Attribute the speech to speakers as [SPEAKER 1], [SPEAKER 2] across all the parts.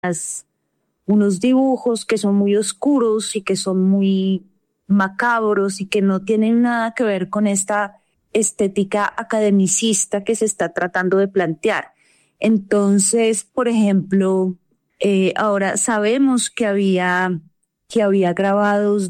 [SPEAKER 1] unos dibujos que son muy oscuros y que son muy macabros y que no tienen nada que ver con esta estética academicista que se está tratando de plantear. Entonces, por ejemplo, ahora sabemos que había grabados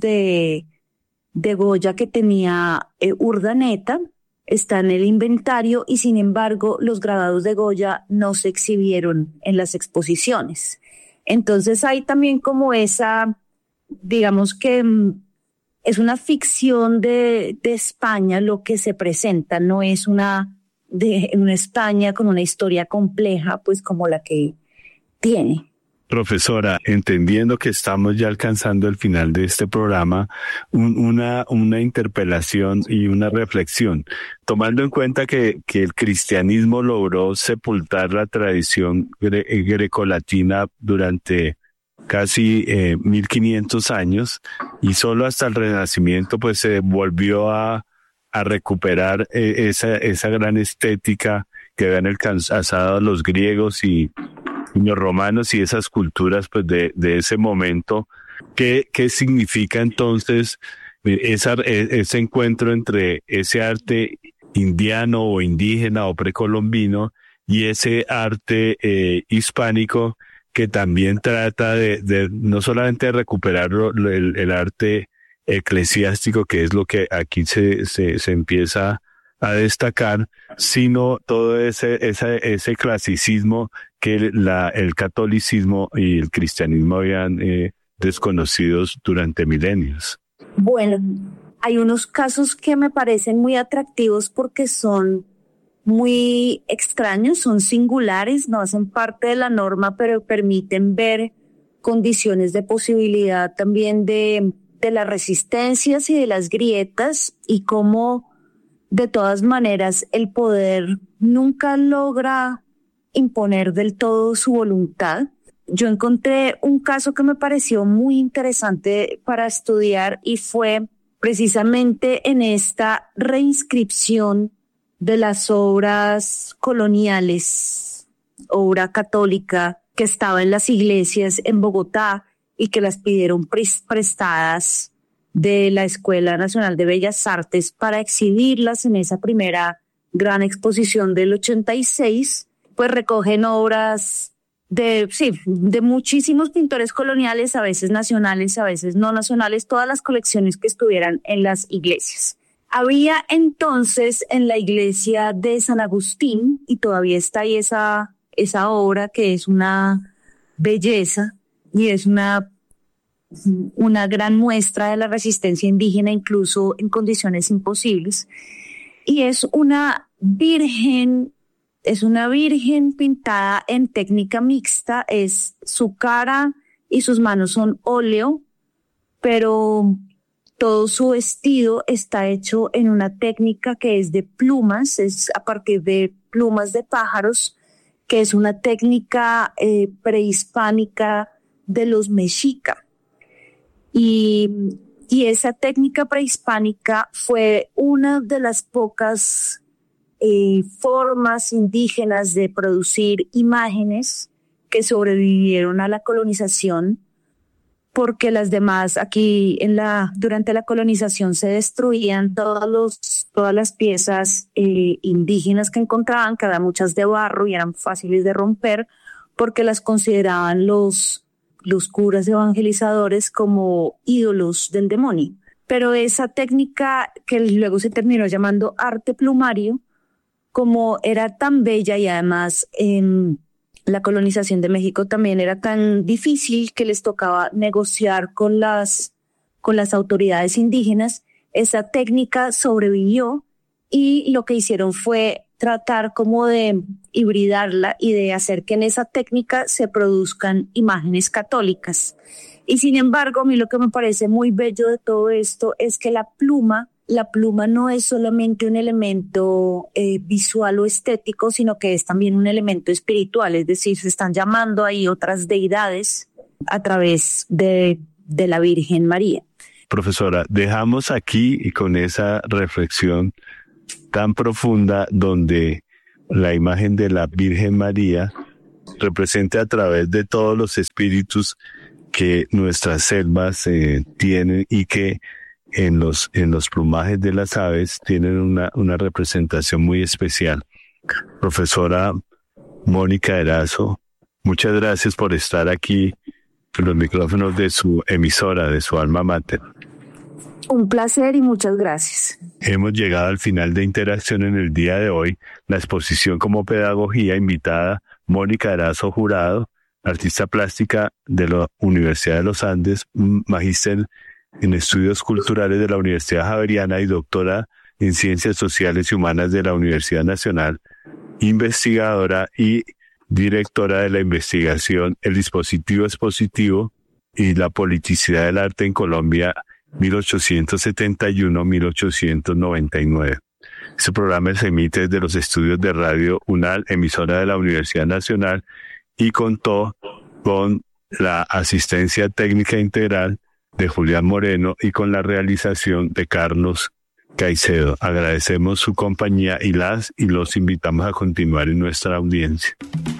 [SPEAKER 1] de Goya que tenía Urdaneta, está en el inventario y sin embargo los grabados de Goya no se exhibieron en las exposiciones. Entonces hay también como esa, digamos que es una ficción de España lo que se presenta, no es una España con una historia compleja pues como la que tiene.
[SPEAKER 2] Profesora, entendiendo que estamos ya alcanzando el final de este programa, una interpelación y una reflexión, tomando en cuenta que el cristianismo logró sepultar la tradición grecolatina durante casi 1500 años y solo hasta el Renacimiento pues se volvió a recuperar esa gran estética que habían alcanzado los griegos y los romanos y esas culturas pues de ese momento. ¿Qué significa entonces ese encuentro entre ese arte indiano o indígena o precolombino y ese arte hispánico que también trata de no solamente de recuperar el arte eclesiástico, que es lo que aquí se empieza a destacar, sino todo ese clasicismo que el catolicismo y el cristianismo habían desconocidos durante milenios?
[SPEAKER 1] Bueno, hay unos casos que me parecen muy atractivos porque son muy extraños, son singulares, no hacen parte de la norma, pero permiten ver condiciones de posibilidad también de las resistencias y de las grietas y cómo de todas maneras el poder nunca logra imponer del todo su voluntad. Yo encontré un caso que me pareció muy interesante para estudiar y fue precisamente en esta reinscripción de las obras coloniales, obra católica que estaba en las iglesias en Bogotá y que las pidieron prestadas de la Escuela Nacional de Bellas Artes para exhibirlas en esa primera gran exposición del 86, pues recogen obras de muchísimos pintores coloniales, a veces nacionales, a veces no nacionales, todas las colecciones que estuvieran en las iglesias. Había entonces en la iglesia de San Agustín, y todavía está ahí esa obra que es una belleza y es una gran muestra de la resistencia indígena, incluso en condiciones imposibles. Y es una virgen pintada en técnica mixta, es su cara y sus manos son óleo, pero todo su vestido está hecho en una técnica que es de plumas, es a partir de plumas de pájaros, que es una técnica prehispánica de los mexica. Y esa técnica prehispánica fue una de las pocas formas indígenas de producir imágenes que sobrevivieron a la colonización, porque las demás aquí durante la colonización se destruían todas las piezas indígenas que encontraban, que eran muchas de barro y eran fáciles de romper, porque las consideraban los curas evangelizadores como ídolos del demonio. Pero esa técnica, que luego se terminó llamando arte plumario, como era tan bella y además en la colonización de México también era tan difícil que les tocaba negociar con las autoridades indígenas, esa técnica sobrevivió y lo que hicieron fue tratar como de hibridarla y de hacer que en esa técnica se produzcan imágenes católicas. Y sin embargo, a mí lo que me parece muy bello de todo esto es que la pluma no es solamente un elemento visual o estético, sino que es también un elemento espiritual, es decir, se están llamando ahí otras deidades a través de la Virgen María.
[SPEAKER 2] Profesora, dejamos aquí y con esa reflexión tan profunda donde la imagen de la Virgen María represente a través de todos los espíritus que nuestras selvas tienen y que en los plumajes de las aves tienen una representación muy especial. Profesora Mónica Erazo, muchas gracias por estar aquí en los micrófonos de su emisora, de su alma mater.
[SPEAKER 1] Un placer y muchas gracias.
[SPEAKER 2] Hemos llegado al final de Interacción en el día de hoy. La exposición como pedagogía, invitada Mónica Erazo Jurado, artista plástica de la Universidad de los Andes, magíster en estudios culturales de la Universidad Javeriana y doctora en Ciencias Sociales y Humanas de la Universidad Nacional, investigadora y directora de la investigación El dispositivo expositivo y la politicidad del arte en Colombia 1871-1899. Este programa se emite desde los estudios de Radio UNAL, emisora de la Universidad Nacional, y contó con la asistencia técnica integral de Julián Moreno y con la realización de Carlos Caicedo. Agradecemos su compañía y los invitamos a continuar en nuestra audiencia.